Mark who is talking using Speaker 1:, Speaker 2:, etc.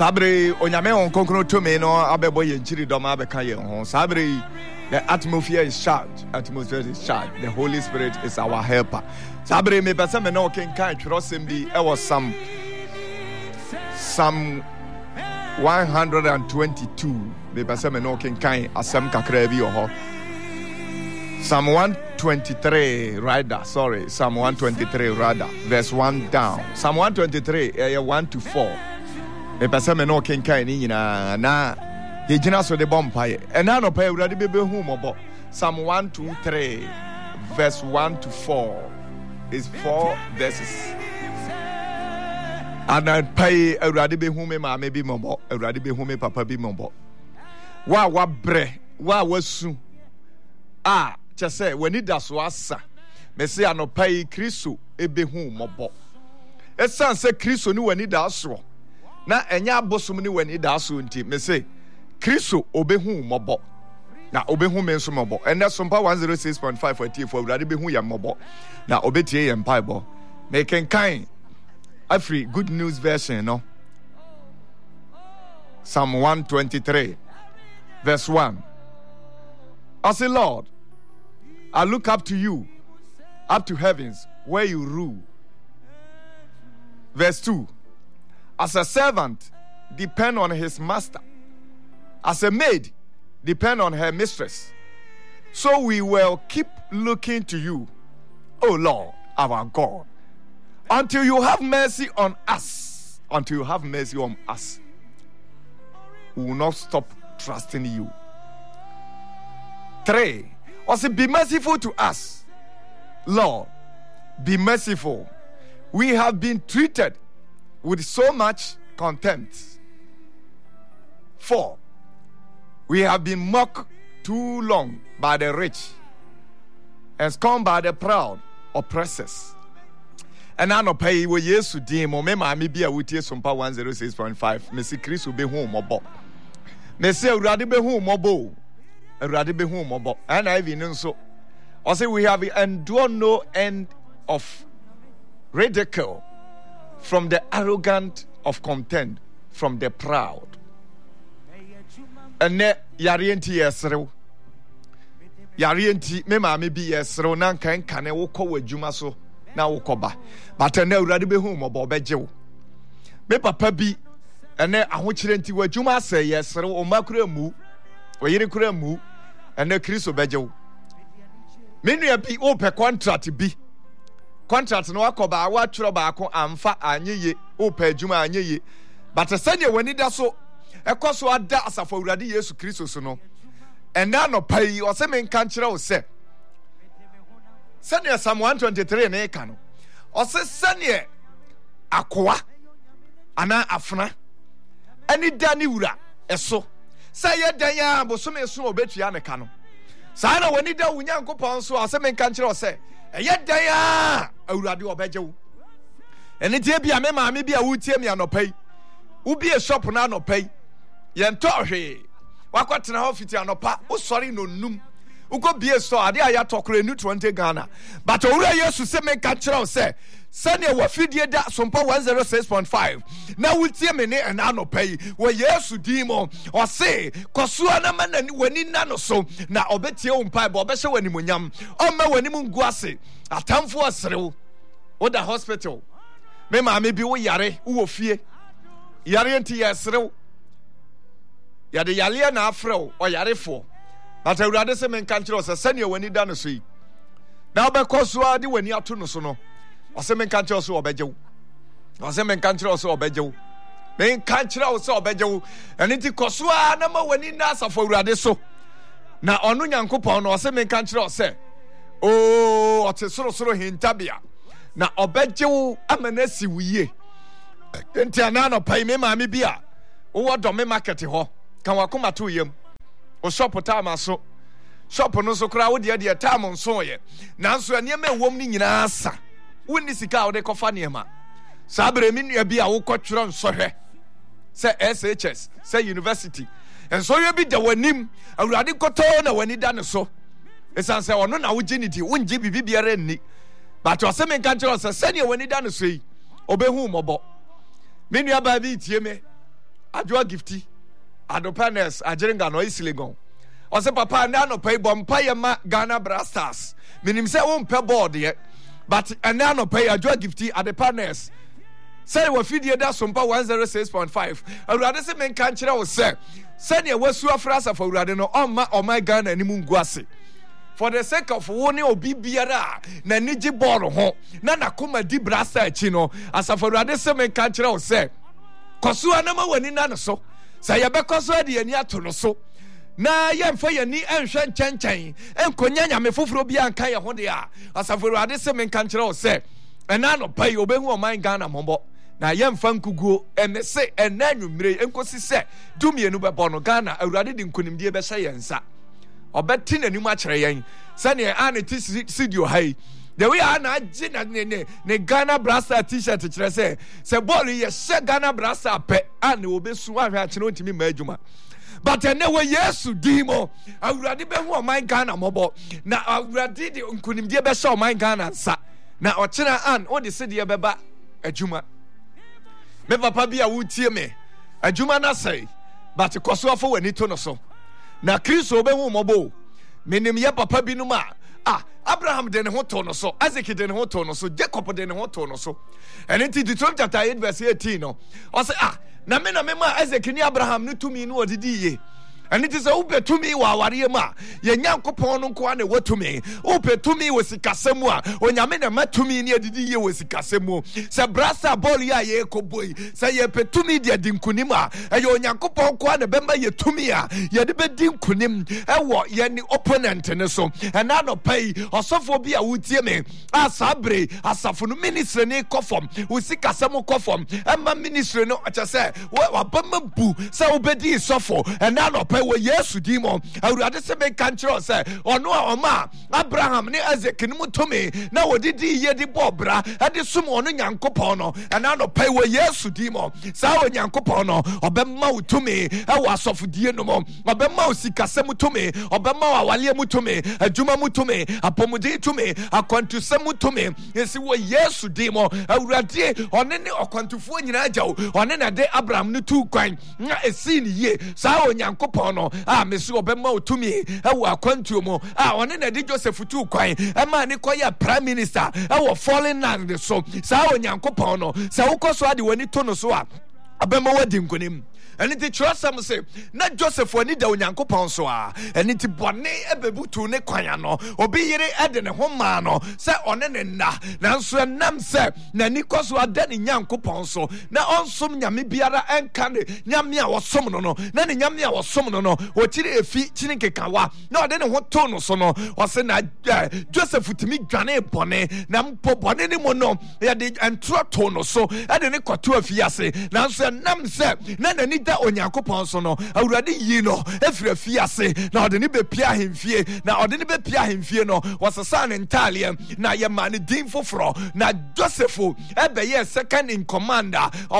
Speaker 1: Sabre onyame on konkro to me no abebo ye nchiri dom abeka ye ho. Sabre the atmosphere is charged. Atmosphere is charged. The Holy Spirit is our helper. Sabre me pese me no ken kan twrosem bi e was Psalm 122. Me pese me no ken kan asem kakra bi ho. Psalm 123 rather, sorry, Psalm 123 rather, verse 1 down. Psalm 123 1 to 4. Me pese me no ken kan ni nyina na ye gina so de bompaye. And na no pa urade bebe hu mobo. Psalm 123 verse 1 to 4 is 4 verses. And I pay urade be hu me ma me bi mobo, urade be hu me papa bi mobo. Wa bre, wa wasu. Chese when it does wasa. Me say anopa yi Kristo ebe hu mobo. Esan se Kristo ni when it does so. Na enya abosum ni when it does so nti me say Kristo obehu mobo. Na obehu me nso mobo. Ene sompa 106.5 for tie for urade behu ya mobo. Na obetie ye mpaibo. Me kenkan Afri Good News version no. Psalm 123 verse 1. I say, Lord, I look up to you, up to heavens, where you rule. Verse 2. As a servant, depend on his master. As a maid, depend on her mistress. So we will keep looking to you, O Lord, our God, until you have mercy on us. Until you have mercy on us. We will not stop trusting you. 3. Also, be merciful to us. Lord, be merciful. We have been treated with so much contempt. 4. We have been mocked too long by the rich and scorned by the proud oppressors. And I no pay we yesu din mo me ma me bia wutie sompa 106.5 me si Kristo be hu mobo. Me se urade be hu mobo. Urade be hu mobo. And I even nso. I say we have endured no end of ridicule from the arrogant, of contempt from the proud. And ne yarienti yesrew. Yarienti me ma me bi yesrew nan kan kane wo kɔ wadwuma so na wo kɔba. But na urade be hu mobo bejew. Me papa bi ene ahokyere nti wadwuma sɛ yesrew o makura mu. O yire kura mu. Ene Kristo bejew. Me nua bi o pe contract bi. Contract no akɔba wa tworo baako amfa anyeye o pe adwuma anyeye. But sɛnea wani da so ɛkɔ so ada asafo awurade Yesu Kristo so no. Ɛna no pai o sɛ men kan kyerɛ o sɛ. Sɛnea Psalm 123 ne ka no. O sɛ sɛnea akoa ana afna ani da ne wura ɛso. Sɛ yɛ dan ya bosome so obetua ne ka no. Saa na wani da Onyankopɔn so o sɛ men kan kyerɛ o sɛ ɛyɛ dan ya awurade obɛgye wo. Ɛne tie bia me maame bia wutie me anopai. Wo bia shop na anopai. Yɛntɔ hwee. Wakɔtena hɔ fiti anopa. Wo sɔre no num. Ugo bia so ade aya tokore nu 20 Ghana. But owura Yesu se men ka kyerɛ wo sɛ sɛnea wafidie da sompa 106.5 na wutie me ne ɛna anopai. Wo Yesu din mo ɔse kɔsoa na ma nani wani na no so na ɔbetie wo mpa ba ɔbɛhyɛ wani monyam. Ɔma wani mu ngu ase. Atamfo aserew. Wo da hospital. Me maame bi wo yare wo fie. Yare nti yɛserew. Yade yale na afrew ɔyarefo. But awurade se men kan kyerɛ sɛ sɛnea wani da no so yi. Na ɔbɛkɔ so ade wani ato no so no. Ɔse men kan kyerɛ so ɔbɛgye wo. Ɔse men kan kyerɛ so ɔbɛgye wo. Men kan kyerɛ so ɔbɛgye wo. Ɛne nti kɔ so a na ma wani na asafo awurade so. Na ɔno Nyankopɔn no ɔse men kan kyerɛ sɛ o ɔte soro hintabea. Na ɔbɛgye wo ama na si wo yie. Enti ana no pai me maame bi a wo dɔ me market hɔ. Kan wakoma to yam. O shop time so. Shop no so kra wo de time nso ye. Nanso enema ewom ni nyina asa. Wonni sika wo de kofa niema. Saa bere mi nua bi a wo kɔtwero nsɔhwɛ. Sɛ SHS, sɛ university. Enso ye bi da wanim, awurade kɔtɔ na wani da ne so. Esan sɛ ɔno na wo gyeniti, wonji bibi biara nni. But ɔsɛ men kan kyerɛ sɛ sɛnea wani da ne so yi, obehu mɔbɔ. Me nua ba bi tie me. adwa gifty adopanes ajerenga no isiligon ose papa na no pay bompa ye ma Ghana Blasters minim se won pe board ye but na no pay adwa gifty adopanes say we fidie da sompa 106.5 awurade se men kan kire wo se ne wasu afrasa for awurade no on my Ghana animu nguase for the sake of one obi biara na niji ball ho na nakoma di brasa achi no asafawurade se men kan kire wo se koso anama wani na no so say ye be koso de ani ato no so na yemfa yani enhwe nchenchen enkonya nyame foforo bia anka ye ho de a asafawurade se men kan kire wo se ena no pay obehu o man Ghana mombo na yemfa nkuguo ene se ena nwumire enkosi se dumienu bebo no Ghana awurade di nkonimdie be hye yensa obeti nanim a kire yen se ne aneti studio hai the way ana agi na ne Ghana Blasters t-shirt kire se ball ye hye Ghana Blasters pe ane obesu ahwe a kire ontimi ma adwuma but ene we Yesu dimo awurade be hu o man Ghana mombo na awurade di nkonimdie be hye o man Ghana nsa na ochira an o de se de beba adwuma me papa bia wutie me adwuma na sei but koso afo wani to no so na Kristo obehu mobo menim ye papa bi no ma Abraham de ne ho to no so Isaac de ne ho to no so Jacob de ne ho to no so and in Deuteronomy chapter 8 verse 18 no o say na me ma Isaac ni Abraham no tumi no odidi ye and it is a upetumi wa aware ma ye nyankopon no nko na watumi upetumi wo sikasemu a onyame na matumi ni adidi ye wo sikasemu se brasa ball ya ye koboi se ye petumi de dinkunim a ye onyankopon nko na bemba ye tumi a ye de be dinkunim wo ye ni opponent ne so and na no pay osofo bi a wutie me asabre asafo no ministry ne kofom wo sikasemu kofom emma ministry no acha se wa bamba bu se obedi sofo and na no pay we Yesu dimo awurade se me kan kire se ono a oma Abraham ne Isaac ne mutome na wodidi ye di bobra ade sum ono nyankopon no na no pay we Yesu dimo sa o nyankopon no obemma utome e wa asofodie no mo obemma osikase mutome obemma awale mutome adwuma mutome apomudi tume akwantusem mutome esi we Yesu dimo awurade one ne okwantufo nyina agyaw one na de Abraham ne tu kwan na esi ni ye sa o nyankopon no mesu obemma otumi ewo akwantuo mo one na de Joseph tu kwan ma ne koya prime minister ewo fallen land so sa o nyankopon no sa ukoso ade wani to no so a obemma wadi nkonim and it trust some say na Joseph wani da onyankopon so and it bone ebebutu ne kwan no obi yire ede ne ho ma no se one ne na nanso nam se na nikoso ade ne nyankopon so na onsom nyame biara enka ne nyame a wosom no no na ne nyame a wosom no no o kire efi kire kekawa na ode ne ho to no so no o se na Joseph timi dwane bone na mpo bone ne mo no ya de entro to no so ede ne koto afiase nanso nam se na nani da onyankopon so no awurade yi no efira fiase na ode ne be pia hemfie na ode ne be pia hemfie no wasasa ne ntale na ye ma ne din foforo na Joseph ebe ye second in command